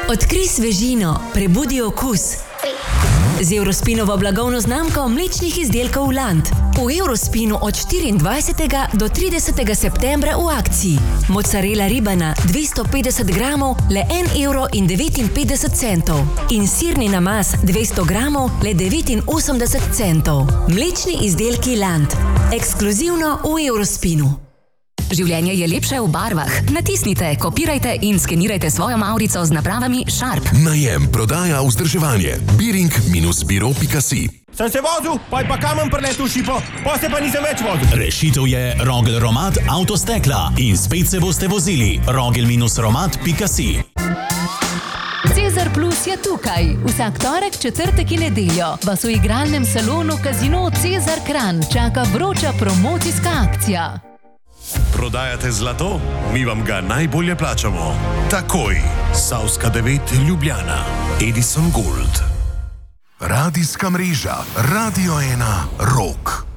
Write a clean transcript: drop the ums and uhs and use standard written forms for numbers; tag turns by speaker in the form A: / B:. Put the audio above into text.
A: Odkrij svežino, prebudi okus. Z Eurospinovo blagovno znamko mlečnih izdelkov Land. V Eurospinu od 24. do 30. septembra v akciji. Mozzarella ribana 250 gramov le 1,59 €. In sirni namaz 200 gramov le 89 centov. Mlečni izdelki Land. Ekskluzivno v Eurospinu.
B: Življenje je lepše v barvah. Natisnite, kopirajte in skenirajte svojo mavrico z napravami Sharp.
C: Najem, prodaja, vzdrževanje. Biring-biro.si.
D: Sem se vozil, pa kamen preletel v šipo, pa se pa nisem več vozil.
E: Rešitev je Rogel Romat avtostekla in spet se boste vozili. Rogel-romat.si.
F: Cezar Plus je tukaj. Vsak torek, četrtek in nedeljo vas v igralnem salonu Casino Cezar Kranj čaka vroča promocijska akcija.
G: Prodajate zlato? Mi vam ga najbolje plačamo. Takoj. Savska 9 Ljubljana. Edison Gold.
C: Radijska mreža Radio 1 Rock.